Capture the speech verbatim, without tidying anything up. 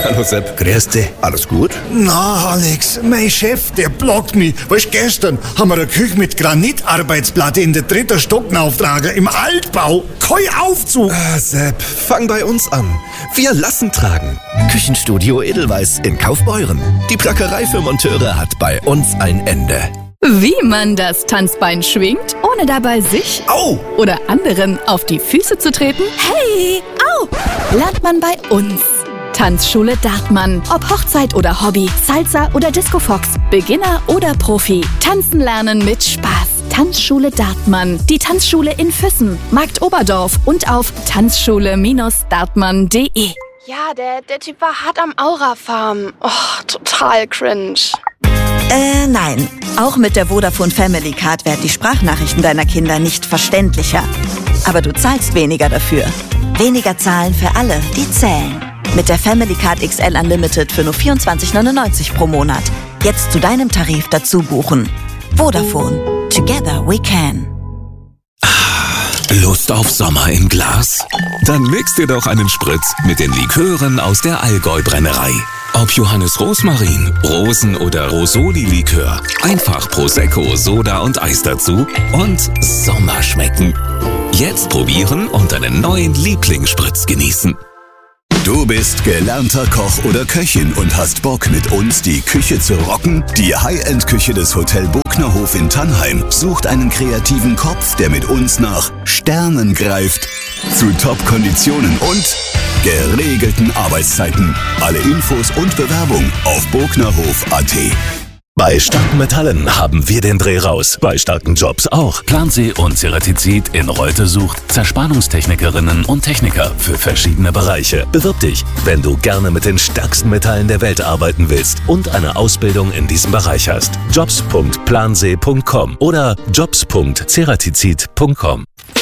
Hallo Sepp. Grüß dich. Alles gut? Na, Alex, mein Chef, der blockt mich. Weißt du, gestern haben wir eine Küche mit Granitarbeitsplatte in der dritten Stockenauftrager im Altbau. Kein Aufzug. Ah, Sepp, fang bei uns an. Wir lassen tragen. Küchenstudio Edelweiss in Kaufbeuren. Die Plackerei für Monteure hat bei uns ein Ende. Wie man das Tanzbein schwingt, ohne dabei sich Au! oder anderen auf die Füße zu treten? Hey, au! Lernt man bei uns. Tanzschule Dartmann. Ob Hochzeit oder Hobby, Salsa oder Disco Fox, Beginner oder Profi. Tanzen lernen mit Spaß. Tanzschule Dartmann. Die Tanzschule in Füssen, Markt Oberdorf und auf tanzschule Dartmann punkt de. Ja, der, der Typ war hart am Aura-Farm. Oh, total cringe. Äh, nein. Auch mit der Vodafone Family Card werden die Sprachnachrichten deiner Kinder nicht verständlicher. Aber du zahlst weniger dafür. Weniger zahlen für alle, die zählen. Mit der Family Card X L Unlimited für nur vierundzwanzig neunundneunzig pro Monat. Jetzt zu deinem Tarif dazu buchen. Vodafone. Together we can. Lust auf Sommer im Glas? Dann mix dir doch einen Spritz mit den Likören aus der Allgäu-Brennerei. Ob Johannes Rosmarin, Rosen- oder Rosoli-Likör. Einfach Prosecco, Soda und Eis dazu und Sommer schmecken. Jetzt probieren und einen neuen Lieblingsspritz genießen. Du bist gelernter Koch oder Köchin und hast Bock, mit uns die Küche zu rocken? Die High-End-Küche des Hotel Bognerhof in Tannheim sucht einen kreativen Kopf, der mit uns nach Sternen greift. Zu Top-Konditionen und geregelten Arbeitszeiten. Alle Infos und Bewerbung auf bognerhof punkt at. Bei starken Metallen haben wir den Dreh raus. Bei starken Jobs auch. Plansee und Ceratizid in Reute sucht Zerspannungstechnikerinnen und Techniker für verschiedene Bereiche. Bewirb dich, wenn du gerne mit den stärksten Metallen der Welt arbeiten willst und eine Ausbildung in diesem Bereich hast. jobs punkt plansee punkt com oder jobs punkt ceratizid punkt com.